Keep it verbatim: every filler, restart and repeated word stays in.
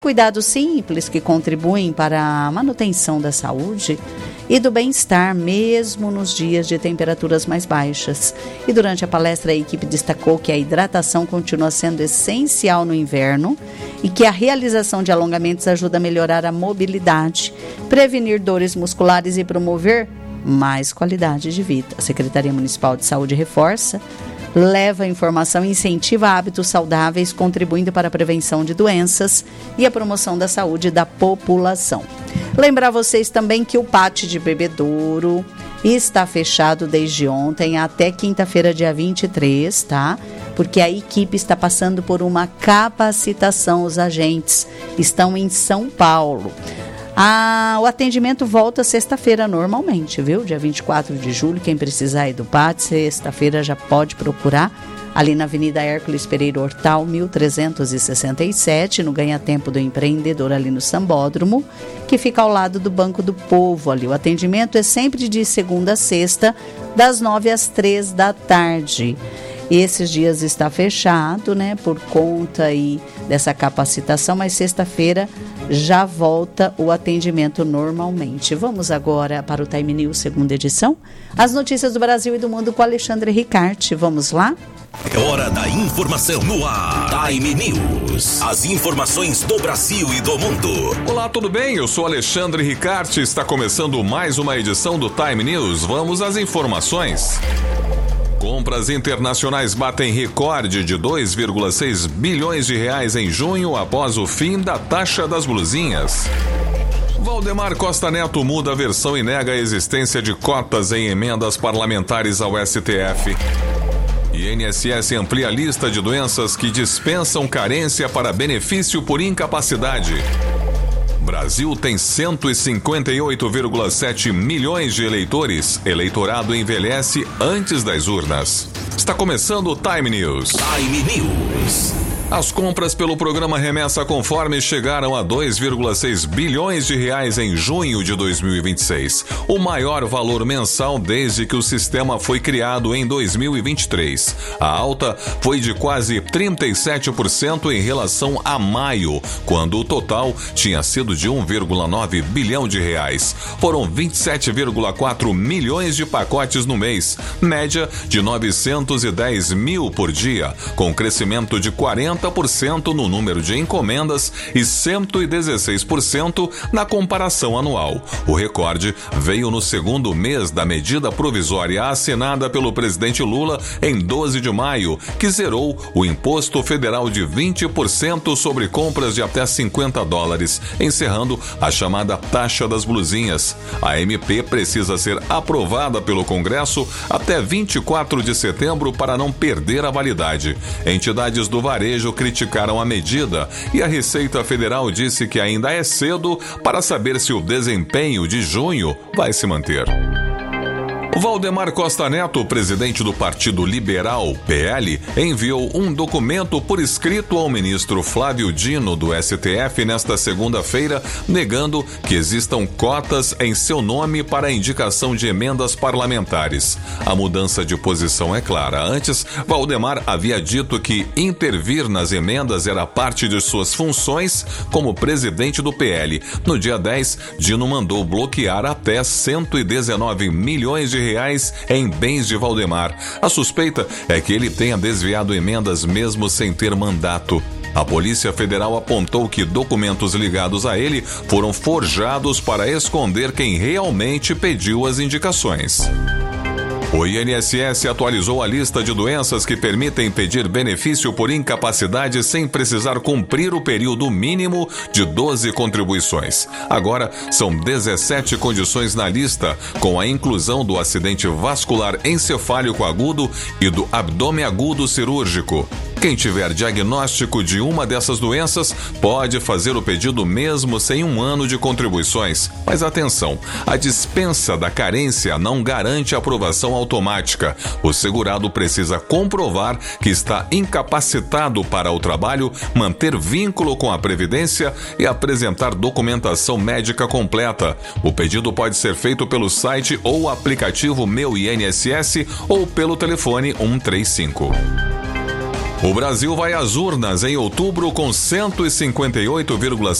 Cuidados simples que contribuem para a manutenção da saúde e do bem-estar, mesmo nos dias de temperaturas mais baixas. E durante a palestra, a equipe destacou que a hidratação continua sendo essencial no inverno e que a realização de alongamentos ajuda a melhorar a mobilidade, prevenir dores musculares e promover mais qualidade de vida. A Secretaria Municipal de Saúde reforça, leva informação e incentiva hábitos saudáveis, contribuindo para a prevenção de doenças e a promoção da saúde da população. Lembrar vocês também que o pátio de Bebedouro está fechado desde ontem até quinta-feira, dia vinte e três, tá? Porque a equipe está passando por uma capacitação, os agentes estão em São Paulo. Ah, o atendimento volta sexta-feira normalmente, viu? Dia vinte e quatro de julho, quem precisar ir do pátio, sexta-feira já pode procurar ali na Avenida Hércules Pereira Hortal, mil trezentos e sessenta e sete, no Ganha-Tempo do Empreendedor, ali no Sambódromo, que fica ao lado do Banco do Povo ali. O atendimento é sempre de segunda a sexta, das nove às três da tarde. Esses dias está fechado, né, por conta aí dessa capacitação, mas sexta-feira já volta o atendimento normalmente. Vamos agora para o Time News, segunda edição. As notícias do Brasil e do mundo com Alexandre Ricarte. Vamos lá? É hora da informação no ar. Time News. As informações do Brasil e do mundo. Olá, tudo bem? Eu sou Alexandre Ricarte. Está começando mais uma edição do Time News. Vamos às informações. Compras internacionais batem recorde de dois vírgula seis bilhões de reais em junho após o fim da taxa das blusinhas. Valdemar Costa Neto muda a versão e nega a existência de cotas em emendas parlamentares ao S T F. I N S S amplia a lista de doenças que dispensam carência para benefício por incapacidade. Brasil tem cento e cinquenta e oito vírgula sete milhões de eleitores. Eleitorado envelhece antes das urnas. Está começando o Time News. Time News. As compras pelo programa Remessa Conforme chegaram a dois vírgula seis bilhões de reais em junho de dois mil e vinte e seis, o maior valor mensal desde que o sistema foi criado em dois mil e vinte e três. A alta foi de quase trinta e sete por cento em relação a maio, quando o total tinha sido de um vírgula nove bilhão de reais. Foram vinte e sete vírgula quatro milhões de pacotes no mês, média de novecentos e dez mil por dia, com crescimento de quarenta por cento no número de encomendas e cento e dezesseis por cento na comparação anual. O recorde veio no segundo mês da medida provisória assinada pelo presidente Lula em doze de maio, que zerou o imposto federal de vinte por cento sobre compras de até cinquenta dólares, encerrando a chamada taxa das blusinhas. A M P precisa ser aprovada pelo Congresso até vinte e quatro de setembro para não perder a validade. Entidades do varejo criticaram a medida e a Receita Federal disse que ainda é cedo para saber se o desempenho de junho vai se manter. Valdemar Costa Neto, presidente do Partido Liberal, P L, enviou um documento por escrito ao ministro Flávio Dino, do S T F, nesta segunda-feira, negando que existam cotas em seu nome para a indicação de emendas parlamentares. A mudança de posição é clara. Antes, Valdemar havia dito que intervir nas emendas era parte de suas funções como presidente do P L. No dia dez, Dino mandou bloquear até cento e dezenove milhões de reais em bens de Valdemar. A suspeita é que ele tenha desviado emendas mesmo sem ter mandato. A Polícia Federal apontou que documentos ligados a ele foram forjados para esconder quem realmente pediu as indicações. O I N S S atualizou a lista de doenças que permitem pedir benefício por incapacidade sem precisar cumprir o período mínimo de doze contribuições. Agora, são dezessete condições na lista, com a inclusão do acidente vascular encefálico agudo e do abdômen agudo cirúrgico. Quem tiver diagnóstico de uma dessas doenças pode fazer o pedido mesmo sem um ano de contribuições. Mas atenção, a dispensa da carência não garante aprovação automática. O segurado precisa comprovar que está incapacitado para o trabalho, manter vínculo com a Previdência e apresentar documentação médica completa. O pedido pode ser feito pelo site ou aplicativo Meu I N S S ou pelo telefone um três cinco. O Brasil vai às urnas em outubro com cento e cinquenta e oito vírgula